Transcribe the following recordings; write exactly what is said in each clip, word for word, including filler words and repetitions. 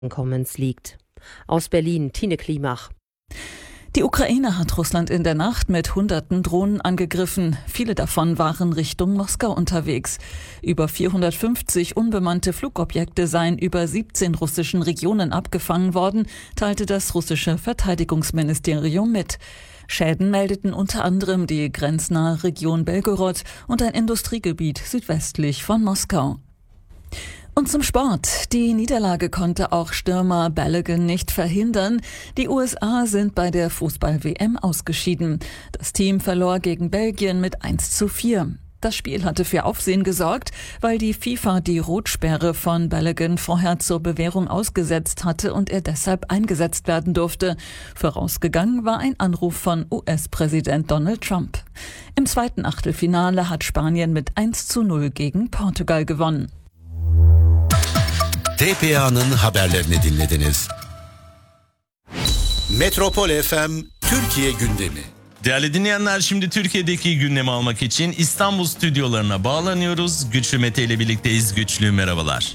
Einkommens liegt. Aus Berlin, Tine Klimach. Die Ukraine hat Russland in der Nacht mit hunderten Drohnen angegriffen. Viele davon waren Richtung Moskau unterwegs. Über vierhundertfünfzig unbemannte Flugobjekte seien über siebzehn russischen Regionen abgefangen worden, teilte das russische Verteidigungsministerium mit. Schäden meldeten unter anderem die grenznahe Region Belgorod und ein Industriegebiet südwestlich von Moskau. Und zum Sport. Die Niederlage konnte auch Stürmer Balogun nicht verhindern. Die U S A sind bei der Fußball-W M ausgeschieden. Das Team verlor gegen Belgien mit eins zu vier. Das Spiel hatte für Aufsehen gesorgt, weil die FIFA die Rotsperre von Balogun vorher zur Bewährung ausgesetzt hatte und er deshalb eingesetzt werden durfte. Vorausgegangen war ein Anruf von U S-Präsident Donald Trump. Im zweiten Achtelfinale hat Spanien mit eins zu null gegen Portugal gewonnen. T P A'nın haberlerini dinlediniz. Metropol F M Türkiye gündemi. Değerli dinleyenler, şimdi Türkiye'deki gündemi almak için İstanbul stüdyolarına bağlanıyoruz. Güçlü Mete ile birlikteyiz. Güçlü, merhabalar.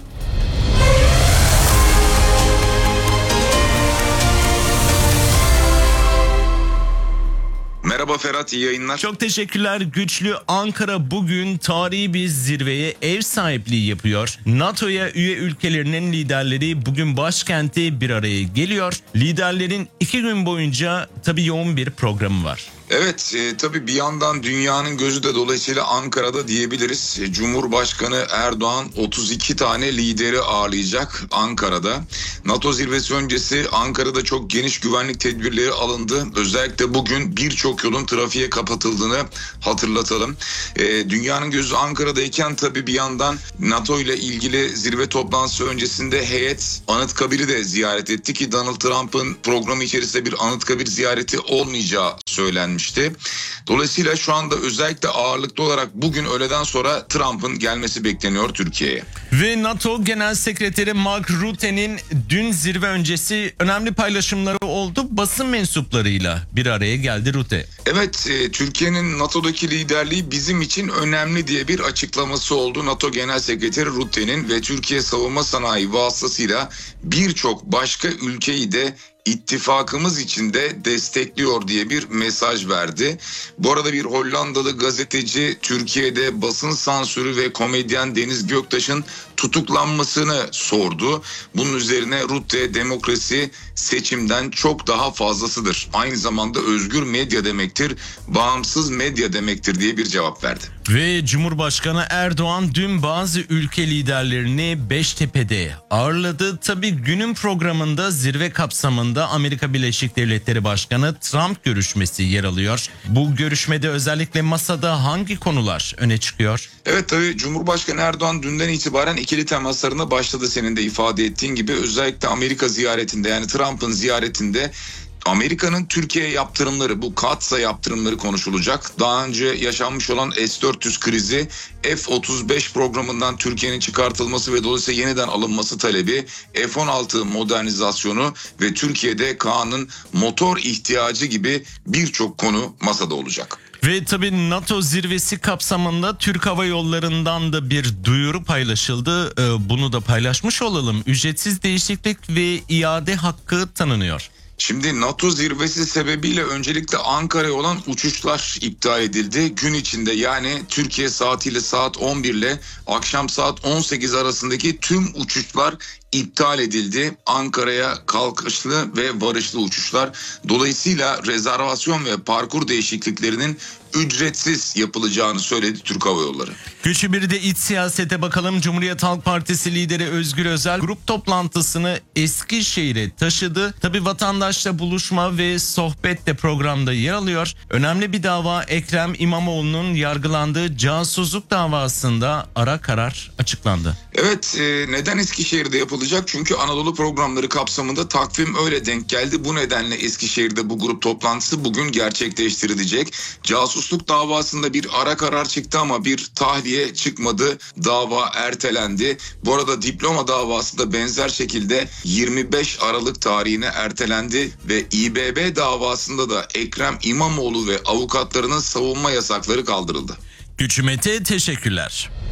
Merhaba Ferhat, iyi yayınlar. Çok teşekkürler. Güçlü, Ankara bugün tarihi bir zirveye ev sahipliği yapıyor. NATO'ya üye ülkelerinin liderleri bugün başkente bir araya geliyor. Liderlerin iki gün boyunca tabii yoğun bir programı var. Evet, e, tabii bir yandan dünyanın gözü de dolayısıyla Ankara'da diyebiliriz. E, Cumhurbaşkanı Erdoğan otuz iki tane lideri ağırlayacak Ankara'da. NATO zirvesi öncesi Ankara'da çok geniş güvenlik tedbirleri alındı. Özellikle bugün birçok yolun trafiğe kapatıldığını hatırlatalım. E, dünyanın gözü Ankara'dayken tabii bir yandan NATO ile ilgili zirve toplantısı öncesinde heyet Anıtkabir'i de ziyaret etti ki Donald Trump'ın programı içerisinde bir Anıtkabir ziyareti olmayacağı söylendi. Dolayısıyla şu anda özellikle ağırlıklı olarak bugün öğleden sonra Trump'ın gelmesi bekleniyor Türkiye'ye. Ve NATO Genel Sekreteri Mark Rutte'nin dün zirve öncesi önemli paylaşımları oldu. Basın mensuplarıyla bir araya geldi Rutte. Evet, e, Türkiye'nin NATO'daki liderliği bizim için önemli diye bir açıklaması oldu. NATO Genel Sekreteri Rutte'nin ve Türkiye savunma sanayi vasıtasıyla birçok başka ülkeyi de İttifakımız içinde destekliyor diye bir mesaj verdi. Bu arada bir Hollandalı gazeteci Türkiye'de basın sansürü ve komedyen Deniz Göktaş'ın tutuklanmasını sordu. Bunun üzerine Rutte demokrasi seçimden çok daha fazlasıdır. Aynı zamanda özgür medya demektir, bağımsız medya demektir diye bir cevap verdi. Ve Cumhurbaşkanı Erdoğan dün bazı ülke liderlerini Beştepe'de ağırladı. Tabii günün programında zirve kapsamında Amerika Birleşik Devletleri Başkanı Trump görüşmesi yer alıyor. Bu görüşmede özellikle masada hangi konular öne çıkıyor? Evet, tabii Cumhurbaşkanı Erdoğan dünden itibaren ikili temaslarına başladı, senin de ifade ettiğin gibi. Özellikle Amerika ziyaretinde, yani Trump'ın ziyaretinde Amerika'nın Türkiye'ye yaptırımları, bu Katsa yaptırımları konuşulacak. Daha önce yaşanmış olan S dört yüz krizi, F otuz beş programından Türkiye'nin çıkartılması ve dolayısıyla yeniden alınması talebi, F on altı modernizasyonu ve Türkiye'de K'nın motor ihtiyacı gibi birçok konu masada olacak. Ve tabii NATO zirvesi kapsamında Türk Hava Yolları'ndan da bir duyuru paylaşıldı. Bunu da paylaşmış olalım. Ücretsiz değişiklik ve iade hakkı tanınıyor. Şimdi NATO zirvesi sebebiyle öncelikle Ankara'ya olan uçuşlar iptal edildi. Gün içinde, yani Türkiye saatiyle saat on bir ile akşam saat on sekiz arasındaki tüm uçuşlar iptal edildi. Ankara'ya kalkışlı ve varışlı uçuşlar. Dolayısıyla rezervasyon ve parkur değişikliklerinin ücretsiz yapılacağını söyledi Türk Hava Yolları. Güçlü bir de iç siyasete bakalım. Cumhuriyet Halk Partisi lideri Özgür Özel grup toplantısını Eskişehir'e taşıdı. Tabii vatandaşla buluşma ve sohbet de programda yer alıyor. Önemli bir dava, Ekrem İmamoğlu'nun yargılandığı casusluk davasında ara karar açıklandı. Evet, e, neden Eskişehir'de yapılacak? Çünkü Anadolu programları kapsamında takvim öyle denk geldi. Bu nedenle Eskişehir'de bu grup toplantısı bugün gerçekleştirilecek. Casusluk davasında bir ara karar çıktı ama bir tahliye çıkmadı. Dava ertelendi. Bu arada diploma davası da benzer şekilde yirmi beş Aralık tarihine ertelendi ve İBB davasında da Ekrem İmamoğlu ve avukatlarının savunma yasakları kaldırıldı. Güçlü Mete, teşekkürler.